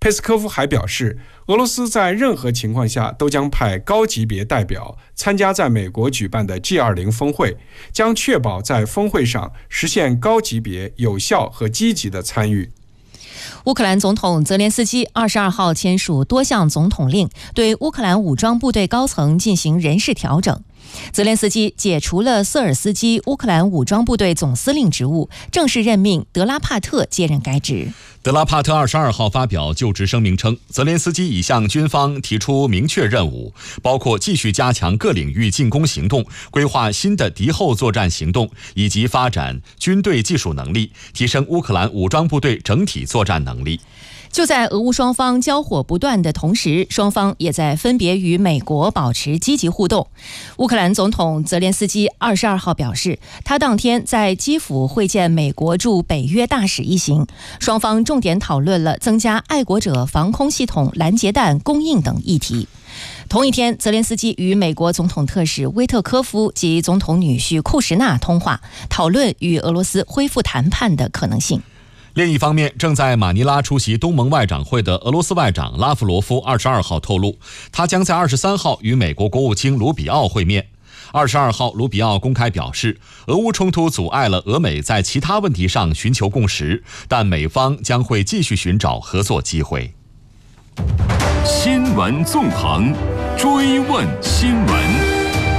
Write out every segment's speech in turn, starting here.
佩斯科夫还表示，俄罗斯在任何情况下都将派高级别代表参加在美国举办的 G20 峰会，将确保在峰会上实现高级别、有效和积极的参与。 乌克兰总统泽连斯基22号签署多项总统令，对乌克兰武装部队高层进行人事调整。泽连斯基解除了瑟尔斯基乌克兰武装部队总司令职务，正式任命德拉帕特接任该职。 德拉帕特22号发表就职声明称，泽连斯基已向军方提出明确任务，包括继续加强各领域进攻行动，规划新的敌后作战行动，以及发展军队技术能力，提升乌克兰武装部队整体作战能力。 就在俄乌双方交火不断的同时，双方也在分别与美国保持积极互动。乌克兰总统泽连斯基22号表示，他当天在基辅会见美国驻北约大使一行，双方重点讨论了增加爱国者防空系统拦截弹供应等议题。同一天，泽连斯基与美国总统特使威特科夫及总统女婿库什纳通话，讨论与俄罗斯恢复谈判的可能性。 另一方面，正在马尼拉出席东盟外长会的俄罗斯外长拉夫罗夫22号透露，他将在23号与美国国务卿卢比奥会面。22号，卢比奥公开表示，俄乌冲突阻碍了俄美在其他问题上寻求共识，但美方将会继续寻找合作机会。 新闻纵横，追问新闻。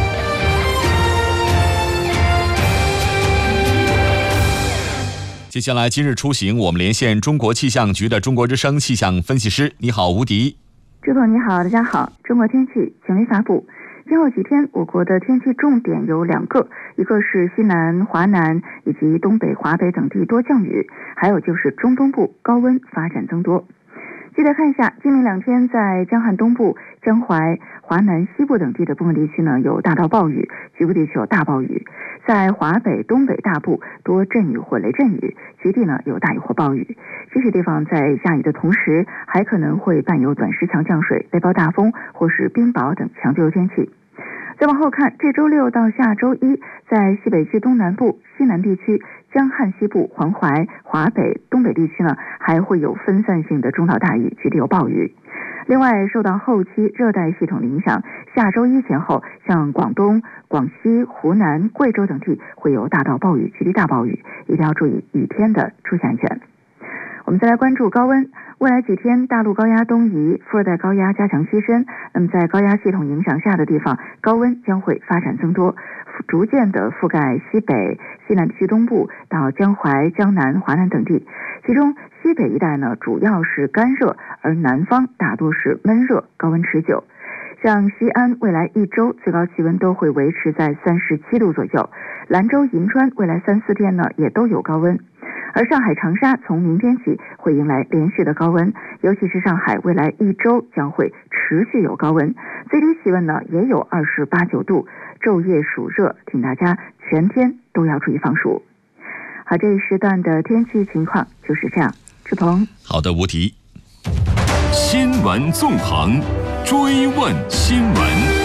接下来，今日出行，我们连线中国气象局的中国之声气象分析师。你好，吴迪。 朱总你好，大家好。中国天气权威发布，今后几天我国的天气重点有2个，一个是西南、华南以及东北、华北等地多降雨，还有就是中东部高温发展增多。记得看一下，今明2天在江汉东部、江淮、华南西部等地的部分地区呢有大到暴雨，局部地区有大暴雨。在华北、东北大部多阵雨或雷阵雨，局地呢有大雨或暴雨。这些地方在下雨的同时，还可能会伴有短时强降水、雷暴大风或是冰雹等强对流天气。再往后看，这周6到下周1，在西北区东南部、西南地区、江汉西部、黄淮、华北、东北地区呢，还会有分散性的中到大雨，局地有暴雨。另外，受到后期热带系统的影响，下周1前后，像广东、广西、湖南、贵州等地会有大到暴雨、局地大暴雨，一定要注意雨天的出现安全。我们再来关注高温。未来几天，大陆高压东移，副热带高压加强西伸。那么在高压系统影响下的地方，高温将会发展增多，逐渐的覆盖西北、西南地区东部到江淮、江南、华南等地。其中西北一带呢，主要是干热，而南方大多是闷热，高温持久。像西安未来1周最高气温都会维持在37度左右，兰州、银川未来3、4天呢也都有高温。而上海、长沙从明天起会迎来连续的高温，尤其是上海未来1周将会持续有高温，最低气温呢也有28、9度，昼夜暑热，请大家全天都要注意防暑。好，这一时段的天气情况就是这样。志鹏， 好的，吴迪。 新闻纵横，追问新闻。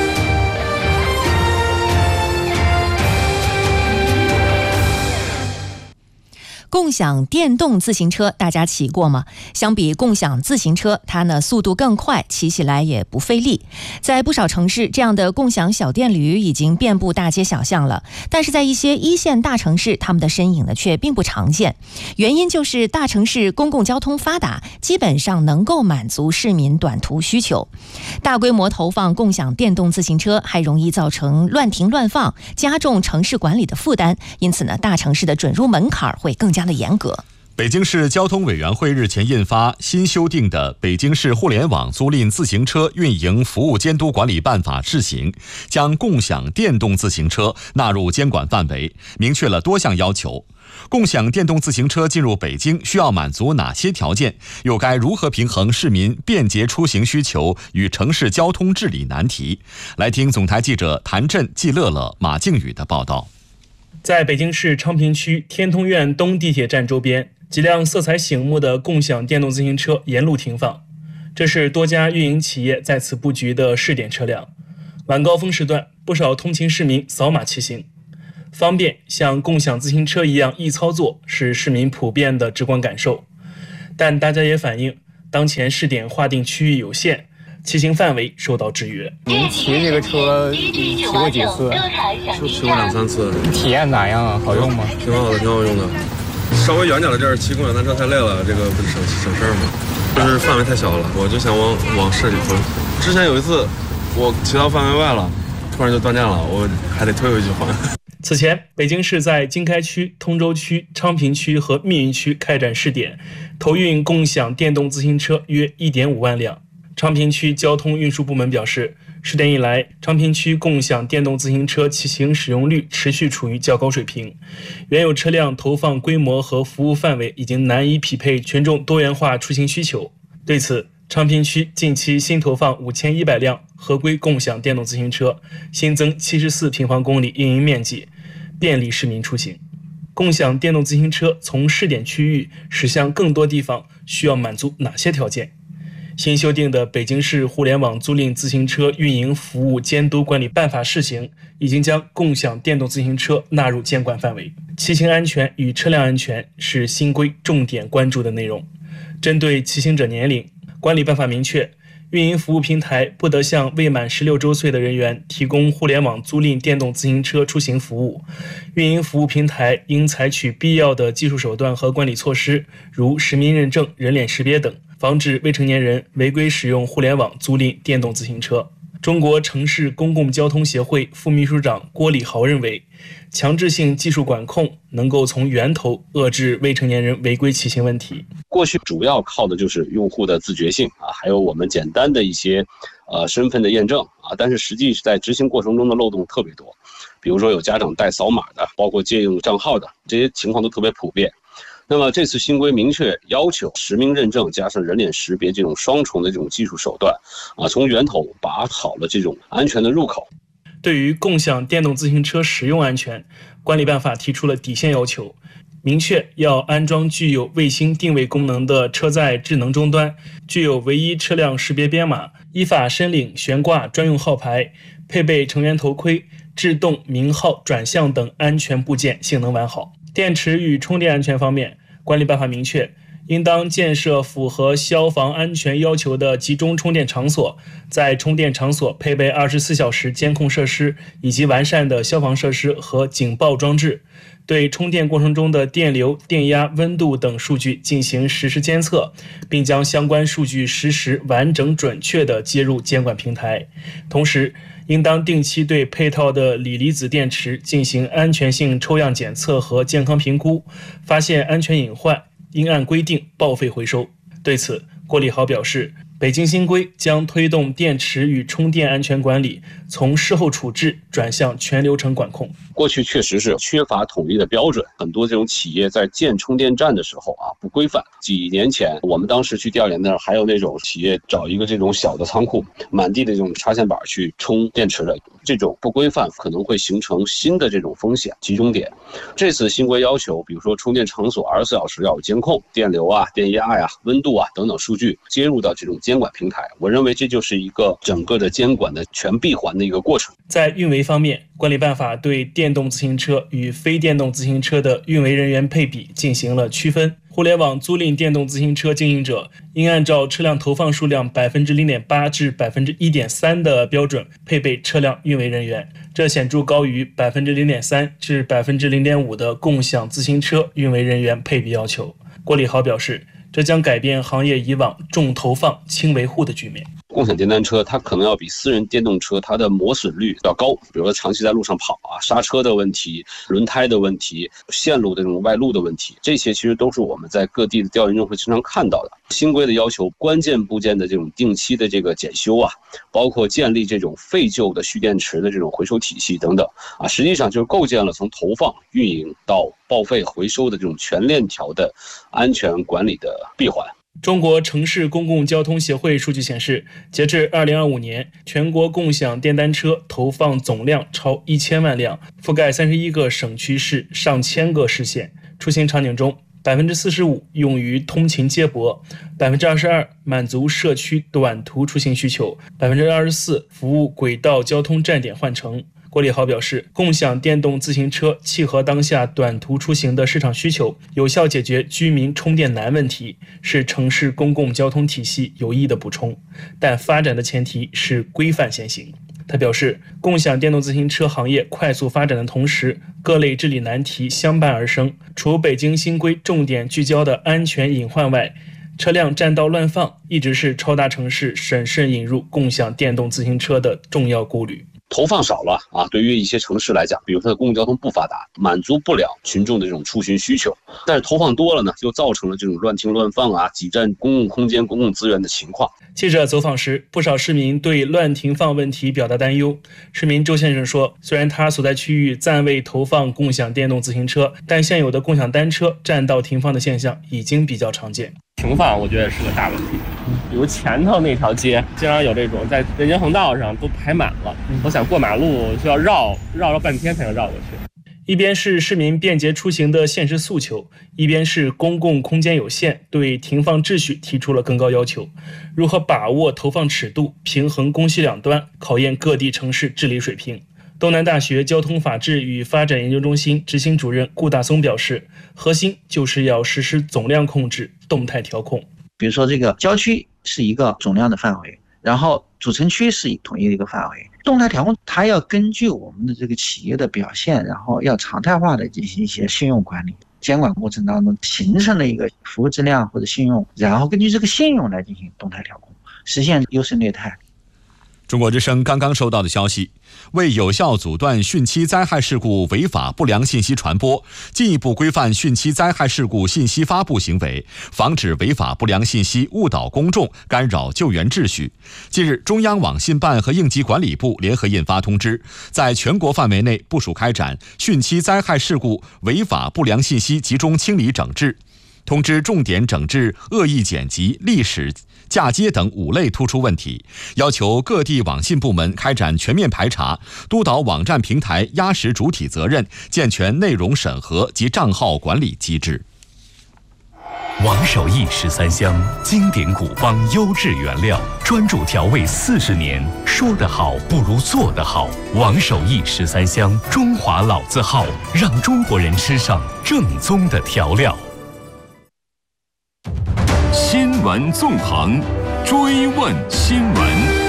共享电动自行车大家骑过吗？相比共享自行车，它呢速度更快，骑起来也不费力。在不少城市，这样的共享小电驴已经遍布大街小巷了，但是在一些1线大城市，他们的身影呢却并不常见。原因就是大城市公共交通发达，基本上能够满足市民短途需求。大规模投放共享电动自行车，还容易造成乱停乱放，加重城市管理的负担。因此呢，大城市的准入门槛会更加的严格。 北京市交通委员会日前印发新修订的《北京市互联网租赁自行车运营服务监督管理办法》试行，将共享电动自行车纳入监管范围，明确了多项要求。共享电动自行车进入北京需要满足哪些条件？又该如何平衡市民便捷出行需求与城市交通治理难题？来听总台记者谭震、季乐乐、马靖宇的报道。 在北京市昌平区天通苑东地铁站周边，几辆色彩醒目的共享电动自行车沿路停放，这是多家运营企业在此布局的试点车辆。晚高峰时段，不少通勤市民扫码骑行，方便像共享自行车一样易操作，是市民普遍的直观感受。但大家也反映， 当前试点划定区域有限，骑行范围受到制约。 您骑这个车骑过几次？ 就骑过2-3次。 体验咋样啊？好用吗？ 挺好的，挺好用的。稍微远点的地儿骑共享单车太累了，这个不是省事儿吗？就是范围太小了，我就想往市里推。之前有一次我骑到范围外了，突然就断电了，我还得推回去还。 此前，北京市在经开区、通州区、昌平区和密云区开展试点，投运共享电动自行车约1.5万辆。昌平区交通运输部门表示，试点以来，昌平区共享电动自行车骑行使用率持续处于较高水平，原有车辆投放规模和服务范围已经难以匹配群众多元化出行需求。对此，昌平区近期新投放5100辆合规共享电动自行车，新增74平方公里运营面积，便利市民出行。共享电动自行车从试点区域驶向更多地方需要满足哪些条件？新修订的《北京市互联网租赁自行车运营服务监督管理办法（试行）已经将共享电动自行车纳入监管范围。骑行安全与车辆安全是新规重点关注的内容。针对骑行者年龄，管理办法明确，运营服务平台不得向未满16周岁的人员提供互联网租赁电动自行车出行服务。运营服务平台应采取必要的技术手段和管理措施，如实名认证、人脸识别等，防止未成年人违规使用互联网租赁电动自行车。中国城市公共交通协会副秘书长郭礼豪认为，强制性技术管控能够从源头遏制未成年人违规骑行问题。 过去主要靠的就是用户的自觉性还有我们简单的一些身份的验证但是实际是在执行过程中的漏洞特别多，比如说有家长带扫码的，包括借用账号的，这些情况都特别普遍。那么这次新规明确要求实名认证加上人脸识别这种双重的这种技术手段从源头把好了这种安全的入口。 对于共享电动自行车使用安全，管理办法提出了底线要求，明确要安装具有卫星定位功能的车载智能终端，具有唯一车辆识别编码，依法申领悬挂专用号牌，配备成员头盔、制动鸣号转向等安全部件，性能完好。电池与充电安全方面，管理办法明确，应当建设符合消防安全要求的集中充电场所，在充电场所配备24小时监控设施以及完善的消防设施和警报装置，对充电过程中的电流、电压、温度等数据进行实时监测，并将相关数据实时、完整、准确地接入监管平台。同时，应当定期对配套的锂离子电池进行安全性抽样检测和健康评估，发现安全隐患，应按规定报废回收。对此，郭礼豪表示，北京新规将推动电池与充电安全管理从事后处置转向全流程管控。 过去确实是缺乏统一的标准，很多这种企业在建充电站的时候不规范。几年前我们当时去调研那儿，还有那种企业找一个这种小的仓库，满地的这种插线板去充电池的，这种不规范可能会形成新的这种风险集中点。这次新规要求，比如说充电场所24小时要有监控，电流电压温度等等数据接入到这种监管平台，我认为这就是一个整个的监管的全闭环的一个过程。 在运维方面，管理办法对电动自行车与非电动自行车的运维人员配比进行了区分。互联网租赁电动自行车经营者应按照车辆投放数量 0.8% 至 1.3% 的标准配备车辆运维人员，这显著高于 0.3% 至 0.5% 的共享自行车运维人员配比要求。郭礼豪表示，这将改变行业以往重投放轻维护的局面。 共享电单车它可能要比私人电动车它的磨损率要高，比如说长期在路上跑刹车的问题、轮胎的问题、线路的这种外露的问题，这些其实都是我们在各地的调研中会经常看到的。新规的要求关键部件的这种定期的这个检修包括建立这种废旧的蓄电池的这种回收体系等等实际上就是构建了从投放、运营到报废、回收的这种全链条的安全管理的闭环。 中国城市公共交通协会数据显示，截至2025年，全国共享电单车投放总量超1000万辆，覆盖31个省区市、上千个市县。出行场景中，45%用于通勤接驳，22%满足社区短途出行需求，24%服务轨道交通站点换乘。 郭立豪表示，共享电动自行车契合当下短途出行的市场需求，有效解决居民充电难问题，是城市公共交通体系有益的补充，但发展的前提是规范先行。他表示，共享电动自行车行业快速发展的同时，各类治理难题相伴而生。除北京新规重点聚焦的安全隐患外，车辆占道乱放一直是超大城市审慎引入共享电动自行车的重要顾虑。 投放少了啊，对于一些城市来讲，比如它的公共交通不发达，满足不了群众的这种出行需求。但是投放多了呢，就造成了这种乱停乱放啊，挤占公共空间、公共资源的情况。 记者走访时，不少市民对乱停放问题表达担忧。市民周先生说，虽然他所在区域暂未投放共享电动自行车，但现有的共享单车占道停放的现象已经比较常见。 停放我觉得是个大问题，比如前头那条街经常有这种在人行横道上都排满了，我想过马路需要绕半天才能绕过去。 一边是市民便捷出行的现实诉求，一边是公共空间有限，对停放秩序提出了更高要求。如何把握投放尺度，平衡供需两端，考验各地城市治理水平。东南大学交通法治与发展研究中心执行主任顾大松表示，核心就是要实施总量控制、动态调控。 比如说这个郊区是一个总量的范围，然后主城区是统一的一个范围。动态调控它要根据我们的这个企业的表现，然后要常态化的进行一些信用管理。监管过程当中形成了一个服务质量或者信用，然后根据这个信用来进行动态调控，实现优胜劣汰。 中国之声刚刚收到的消息，为有效阻断汛期灾害事故违法不良信息传播，进一步规范汛期灾害事故信息发布行为，防止违法不良信息误导公众、干扰救援秩序。近日，中央网信办和应急管理部联合印发通知，在全国范围内部署开展汛期灾害事故违法不良信息集中清理整治。通知重点整治恶意剪辑、历史嫁接等5类突出问题，要求各地网信部门开展全面排查，督导网站平台压实主体责任，健全内容审核及账号管理机制。 王守义13香，经典古方优质原料，专注调味40年，说得好不如做得好。王守义13香，中华老字号，让中国人吃上正宗的调料。 新闻纵横，追问新闻。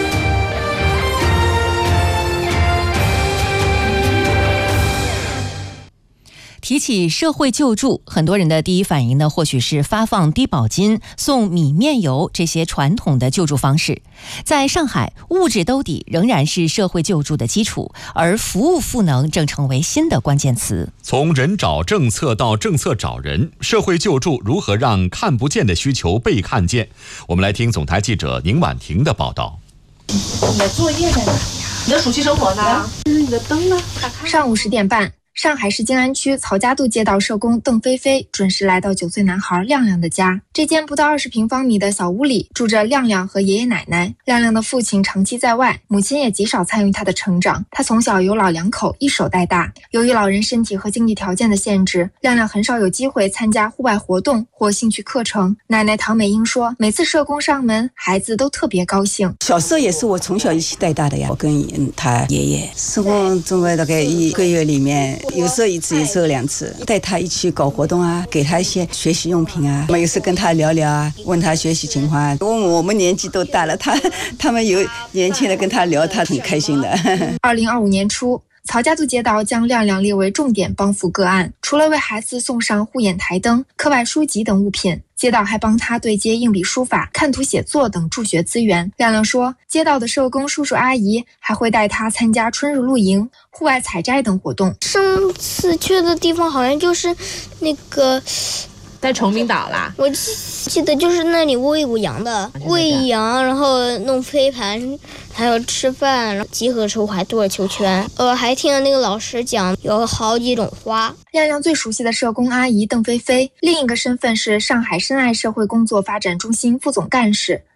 提起社会救助，很多人的第一反应呢，或许是发放低保金、送米面油这些传统的救助方式。在上海，物质兜底仍然是社会救助的基础，而服务赋能正成为新的关键词。 从人找政策到政策找人，社会救助如何让看不见的需求被看见？我们来听总台记者宁婉婷的报道。 你的作业在哪呀？你的暑期生活呢？你的灯呢？ 上午10点半。上海市静安区曹家渡街道社工邓菲菲准时来到9岁男孩亮亮的家。这间不到20平方米的小屋里住着亮亮和爷爷奶奶。亮亮的父亲长期在外，母亲也极少参与他的成长。他从小由老2口一手带大。由于老人身体和经济条件的限制，亮亮很少有机会参加户外活动或兴趣课程。奶奶唐美英说，每次社工上门，孩子都特别高兴。 小时候也是我从小一起带大的呀，我跟他爷爷，社工总共大概1个月里面。有时候1次，有时候2次，带他一起搞活动啊，给他一些学习用品啊。有时跟他聊聊啊，问他学习情况。我们年纪都大了，他们有年轻的跟他聊，他很开心的。 2025年初，曹家渡街道将亮亮列为重点帮扶个案，除了为孩子送上护眼台灯、课外书籍等物品，街道还帮他对接硬笔书法、看图写作等助学资源。亮亮说，街道的社工叔叔阿姨还会带他参加春日露营、户外采摘等活动。 上次去的地方好像就是那个在崇明岛啦， 我记得就是那里喂羊的，喂羊，然后弄飞盘，还有吃饭，然后集合时候还做了球圈。还听了那个老师讲有好几种花。 亮亮最熟悉的社工阿姨邓菲菲，另一个身份是上海深爱社会工作发展中心副总干事。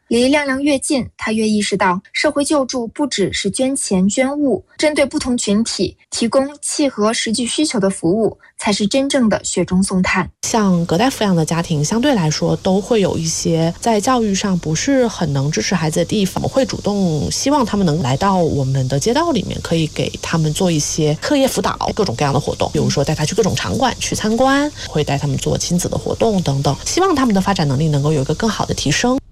离亮亮越近，他越意识到社会救助不只是捐钱捐物，针对不同群体提供契合实际需求的服务，才是真正的雪中送炭。 像隔代抚养的家庭相对来说都会有一些在教育上不是很能支持孩子的地方，我们会主动希望他们能来到我们的街道里面，可以给他们做一些课业辅导，各种各样的活动，比如说带他去各种场馆去参观，会带他们做亲子的活动等等，希望他们的发展能力能够有一个更好的提升。